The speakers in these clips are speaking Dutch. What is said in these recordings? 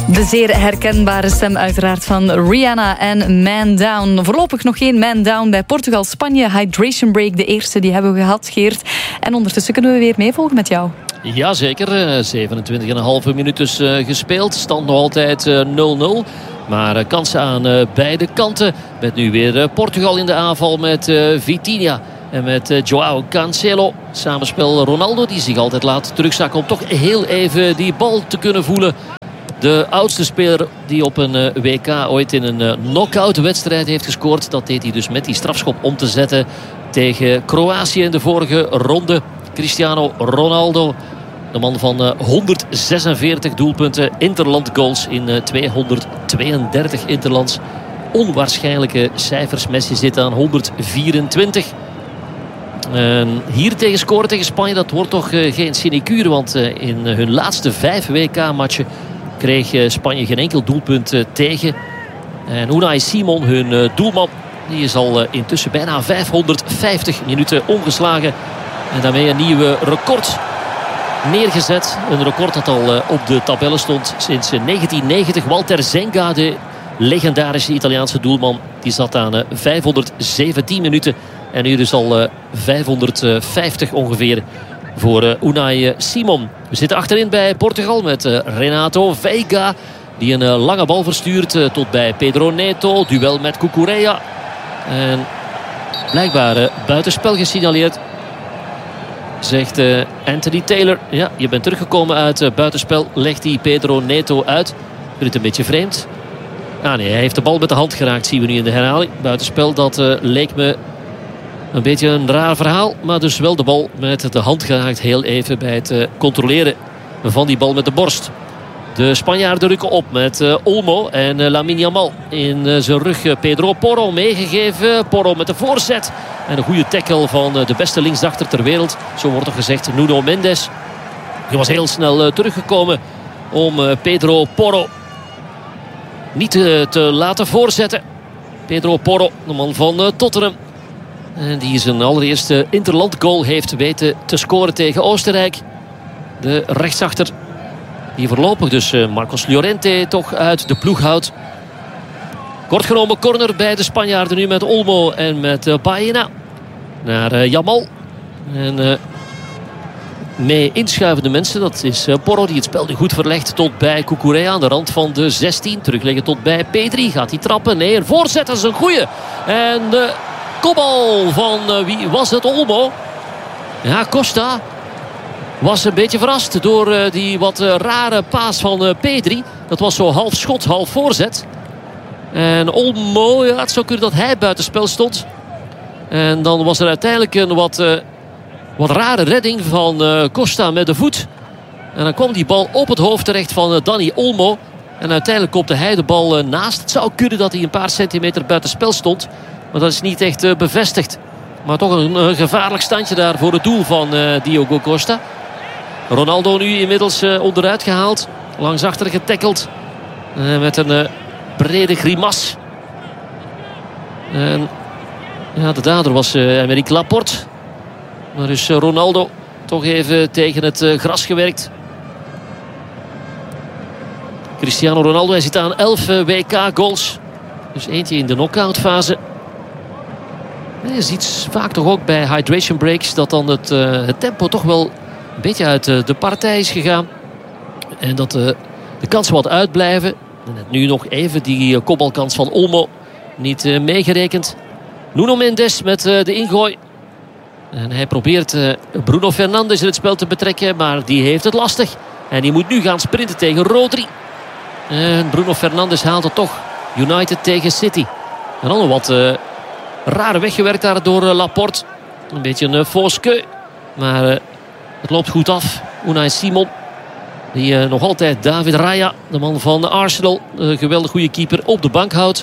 De zeer herkenbare stem uiteraard van Rihanna en Man Down. Voorlopig nog geen Man Down bij Portugal-Spanje. Hydration break, de eerste, die hebben we gehad, Geert. En ondertussen kunnen we weer meevolgen met jou. Jazeker, 27,5 minuut dus gespeeld. Stand nog altijd 0-0. Maar kansen aan beide kanten. Met nu weer Portugal in de aanval met Vitinha. En met João Cancelo. Samenspel Ronaldo, die zich altijd laat terugzakken om toch heel even die bal te kunnen voelen. De oudste speler die op een WK ooit in een knock-out wedstrijd heeft gescoord. Dat deed hij dus met die strafschop om te zetten tegen Kroatië in de vorige ronde. Cristiano Ronaldo, de man van 146 doelpunten, interland goals in 232 interlands. Onwaarschijnlijke cijfers. Messi zit aan 124. En hier tegen scoren tegen Spanje, dat wordt toch geen sinecure. Want in hun laatste 5 WK-matchen kreeg Spanje geen enkel doelpunt tegen. En Unai Simon, hun doelman, die is al intussen bijna 550 minuten ongeslagen. En daarmee een nieuwe record neergezet. Een record dat al op de tabellen stond sinds 1990. Walter Zenga, de legendarische Italiaanse doelman, die zat aan 517 minuten. En nu dus al 550 ongeveer voor Unai Simon. We zitten achterin bij Portugal met Renato Veiga, die een lange bal verstuurt tot bij Pedro Neto. Duel met Cucurella. En blijkbaar buitenspel gesignaleerd, zegt Anthony Taylor. Ja, je bent teruggekomen uit buitenspel. Legt hij Pedro Neto uit. Ik vind het een beetje vreemd. Ah nee, hij heeft de bal met de hand geraakt, zien we nu in de herhaling. Buitenspel, dat leek me een beetje een raar verhaal. Maar dus wel de bal met de hand geraakt. Heel even bij het controleren van die bal met de borst. De Spanjaarden rukken op met Olmo en Lamine Yamal in zijn rug. Pedro Porro meegegeven. Porro met de voorzet. En een goede tackle van de beste linksdachter ter wereld. Zo wordt er gezegd, Nuno Mendes. Hij was heel snel teruggekomen om Pedro Porro niet te laten voorzetten. Pedro Porro, de man van Tottenham. En die zijn allereerste interland goal heeft weten te scoren tegen Oostenrijk. De rechtsachter die voorlopig dus Marcos Llorente toch uit de ploeg houdt. Kortgenomen corner bij de Spanjaarden nu met Olmo en met Baena. Naar Yamal. En mee inschuivende mensen, dat is Porro die het spel nu goed verlegt tot bij Cucurella aan de rand van de 16. Terugleggen tot bij Pedri. Gaat hij trappen? Nee, een voorzet, dat is een goeie. En de kopbal van wie was het? Olmo. Ja, Costa was een beetje verrast door die wat rare paas van Pedri. Dat was zo half schot, half voorzet. En Olmo, ja, het zou kunnen dat hij buitenspel stond. En dan was er uiteindelijk een wat rare redding van Costa met de voet. En dan kwam die bal op het hoofd terecht van Dani Olmo. En uiteindelijk kopte hij de bal naast. Het zou kunnen dat hij een paar centimeter buitenspel stond. Maar dat is niet echt bevestigd. Maar toch een gevaarlijk standje daar voor het doel van Diogo Costa. Ronaldo nu inmiddels onderuit gehaald. Langs achter getackeld. Met een brede grimas. En ja, de dader was Aymeric Laporte. Maar dus Ronaldo toch even tegen het gras gewerkt. Cristiano Ronaldo, hij zit aan 11 WK-goals. Dus eentje in de knock-out-fase. Je ziet vaak toch ook bij hydration breaks dat dan het tempo toch wel een beetje uit de partij is gegaan. En dat de kansen wat uitblijven. En net nu nog even die kopbalkans van Olmo niet meegerekend. Nuno Mendes met de ingooi. En hij probeert Bruno Fernandes in het spel te betrekken. Maar die heeft het lastig. En die moet nu gaan sprinten tegen Rodri. En Bruno Fernandes haalt het toch. United tegen City. En dan nog wat rare weggewerkt daar door Laporte. Een beetje een fausse. Maar het loopt goed af. Unai Simon. Die nog altijd David Raya, de man van Arsenal. Geweldig goede keeper op de bank houdt.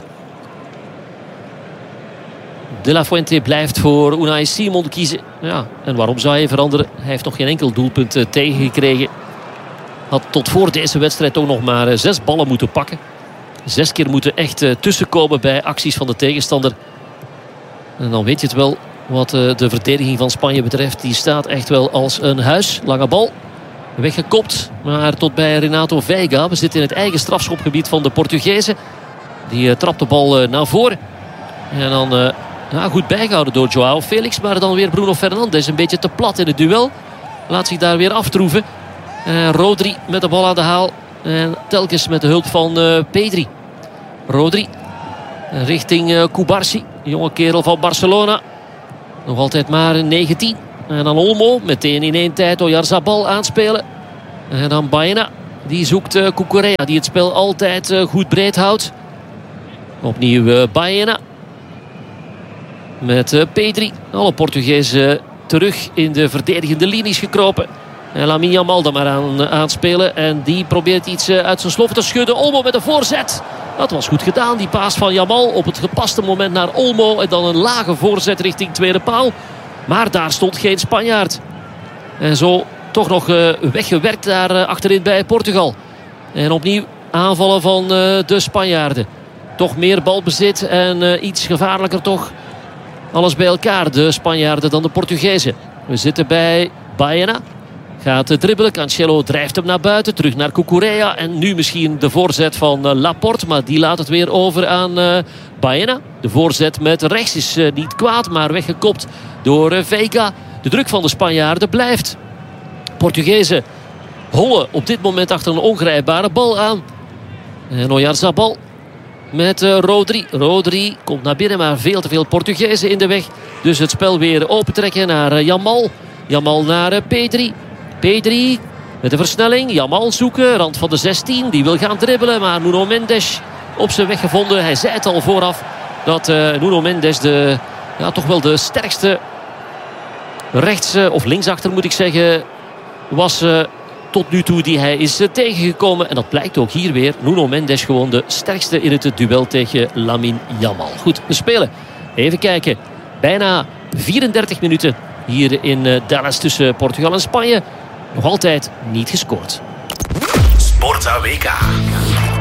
De La Fuente blijft voor Unai Simon kiezen. Ja, en waarom zou hij veranderen? Hij heeft nog geen enkel doelpunt tegengekregen. Had tot voor deze wedstrijd toch nog maar 6 ballen moeten pakken. 6 keer moeten echt tussenkomen bij acties van de tegenstander. En dan weet je het wel wat de verdediging van Spanje betreft. Die staat echt wel als een huis. Lange bal. Weggekopt, maar tot bij Renato Veiga. We zitten in het eigen strafschopgebied van de Portugezen. Die trapt de bal naar voren. En dan goed bijgehouden door Joao Felix. Maar dan weer Bruno Fernandes. Een beetje te plat in het duel. Laat zich daar weer aftroeven. Rodri met de bal aan de haal. En telkens met de hulp van Pedri. Rodri richting Cubarsí. Jonge kerel van Barcelona. Nog altijd maar 19. En dan Olmo. Meteen in één tijd Oyarzabal aanspelen. En dan Baena. Die zoekt Cucurella. Die het spel altijd goed breed houdt. Opnieuw Baena. Met Pedri. Alle Portugezen terug in de verdedigende linies gekropen. En Lamine Yamal dan maar aanspelen. En die probeert iets uit zijn slof te schudden. Olmo met een voorzet. Dat was goed gedaan. Die paas van Yamal op het gepaste moment naar Olmo. En dan een lage voorzet richting tweede paal. Maar daar stond geen Spanjaard. En zo toch nog weggewerkt daar achterin bij Portugal. En opnieuw aanvallen van de Spanjaarden. Toch meer balbezit en iets gevaarlijker toch. Alles bij elkaar, de Spanjaarden dan de Portugezen. We zitten bij Baena. Gaat dribbelen. Cancelo drijft hem naar buiten. Terug naar Cucurella. En nu misschien de voorzet van Laporte. Maar die laat het weer over aan Baena. De voorzet met rechts is niet kwaad. Maar weggekopt door Veiga. De druk van de Spanjaarden blijft. Portugezen hollen op dit moment achter een ongrijpbare bal aan. En Oyarzabal met Rodri. Rodri komt naar binnen, maar veel te veel Portugezen in de weg. Dus het spel weer opentrekken naar Yamal. Yamal naar Pedri. Pedri met de versnelling. Yamal zoeken, rand van de 16. Die wil gaan dribbelen, maar Nuno Mendes op zijn weg gevonden. Hij zei het al vooraf dat Nuno Mendes toch wel de sterkste rechts of linksachter moet ik zeggen was tot nu toe die hij is tegengekomen. En dat blijkt ook hier weer. Nuno Mendes gewoon de sterkste in het duel tegen Lamine Yamal. Goed, we spelen. Even kijken. Bijna 34 minuten hier in Dallas tussen Portugal en Spanje. Nog altijd niet gescoord. Sportza WK.